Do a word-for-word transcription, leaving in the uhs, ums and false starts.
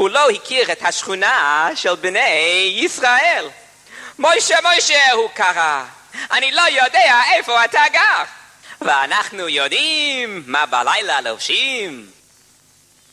הוא לא הכיר את השכונה של בני ישראל. מוישה, מוישה, הוא קרא, אני לא יודע איפה אתה גר. ואנחנו יודעים מה בלילה לובשים.